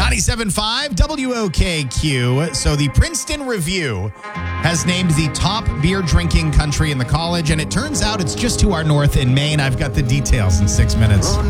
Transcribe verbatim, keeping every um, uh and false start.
ninety-seven point five W O K Q. So the Princeton Review has named the top beer drinking country in the college, and it turns out it's just to our north in Maine. I've got the details in six minutes.